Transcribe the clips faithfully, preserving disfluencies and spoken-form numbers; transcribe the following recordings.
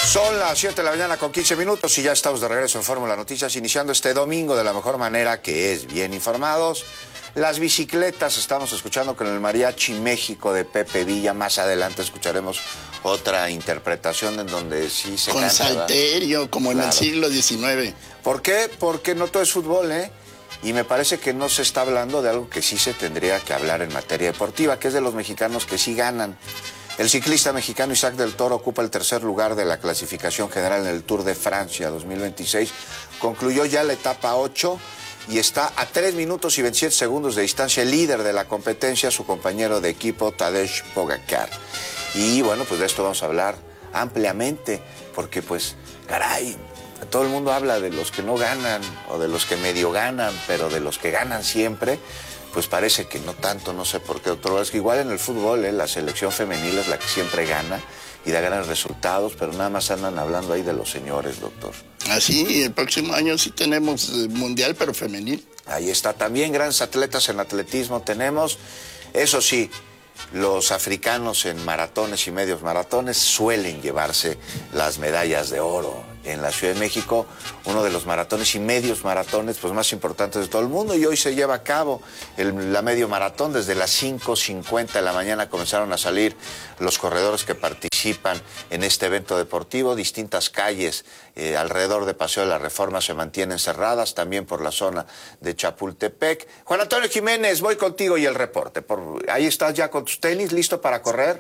Son las siete de la mañana con quince minutos y ya estamos de regreso en Fórmula Noticias, iniciando este domingo de la mejor manera, que es bien informados. Las bicicletas, estamos escuchando con el Mariachi México de Pepe Villa. Más adelante escucharemos otra interpretación en donde sí se con canta, salterio, ¿verdad? Como en claro. el siglo diecinueve. ¿Por qué? Porque no todo es fútbol, ¿eh? Y me parece que no se está hablando de algo que sí se tendría que hablar en materia deportiva, que es de los mexicanos que sí ganan. El ciclista mexicano Isaac del Toro ocupa el tercer lugar de la clasificación general en el Tour de Francia dos mil veintiséis. Concluyó ya la etapa ocho y está a tres minutos y veintisiete segundos de distancia el líder de la competencia, su compañero de equipo Tadej Pogacar. Y bueno, pues de esto vamos a hablar ampliamente, porque pues, caray, todo el mundo habla de los que no ganan o de los que medio ganan, pero de los que ganan siempre, pues parece que no tanto, no sé por qué, doctor. Es que igual en el fútbol, ¿eh? La selección femenil es la que siempre gana y da grandes resultados, pero nada más andan hablando ahí de los señores, doctor. Así, el próximo año sí tenemos mundial, pero femenil. Ahí está, también grandes atletas en atletismo tenemos. Eso sí, los africanos en maratones y medios maratones suelen llevarse las medallas de oro. En la Ciudad de México, uno de los maratones y medios maratones pues, más importantes de todo el mundo, y hoy se lleva a cabo el, la medio maratón. Desde las cinco cincuenta de la mañana comenzaron a salir los corredores que participan en este evento deportivo. Distintas calles eh, alrededor de Paseo de la Reforma se mantienen cerradas, también por la zona de Chapultepec. Juan Antonio Jiménez, voy contigo y el reporte. Por, ahí estás ya con tus tenis, listo para correr.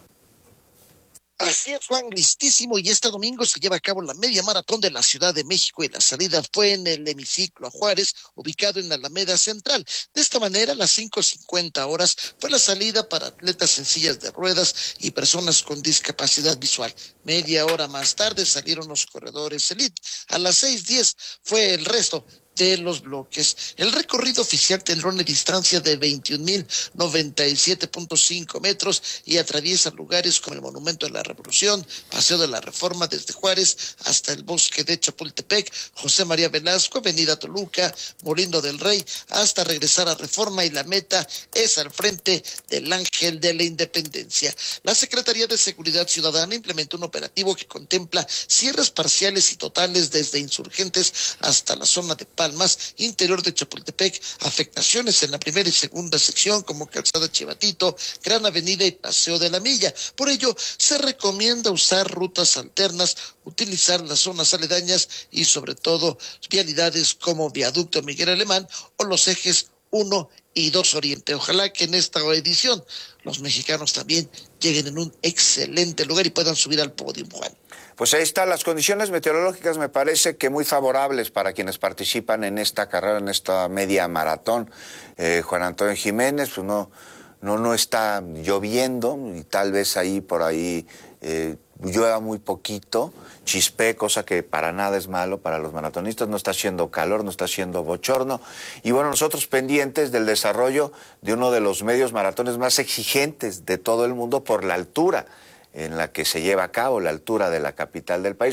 Así es, Juan, listísimo, y este domingo se lleva a cabo la media maratón de la Ciudad de México y la salida fue en el hemiciclo a Juárez, ubicado en la Alameda Central. De esta manera, a las cinco cincuenta horas fue la salida para atletas en sillas de ruedas y personas con discapacidad visual. Media hora más tarde salieron los corredores elite. A las seis diez fue el resto de los bloques. El recorrido oficial tendrá una distancia de veintiún mil noventa y siete punto cinco metros y atraviesa lugares como el Monumento de la Revolución, Paseo de la Reforma desde Juárez hasta el Bosque de Chapultepec, José María Velasco, Avenida Toluca, Molino del Rey, hasta regresar a Reforma, y la meta es al frente del Ángel de la Independencia. La Secretaría de Seguridad Ciudadana implementó un operativo que contempla cierres parciales y totales desde Insurgentes hasta la zona de Palmas, interior de Chapultepec, afectaciones en la primera y segunda sección como Calzada Chivatito, Gran Avenida y Paseo de la Milla. Por ello, se recomienda usar rutas alternas, utilizar las zonas aledañas y sobre todo vialidades como Viaducto Miguel Alemán o los ejes uno y dos Oriente. Ojalá que en esta edición los mexicanos también lleguen en un excelente lugar y puedan subir al podio, Juan. Pues ahí están las condiciones meteorológicas, me parece que muy favorables para quienes participan en esta carrera, en esta media maratón. Eh, Juan Antonio Jiménez, pues no, no, no está lloviendo y tal vez ahí por ahí eh, llueva muy poquito, chispé, cosa que para nada es malo para los maratonistas. No está haciendo calor, no está haciendo bochorno. Y bueno, nosotros pendientes del desarrollo de uno de los medios maratones más exigentes de todo el mundo por la altura en la que se lleva a cabo, la altura de la capital del país.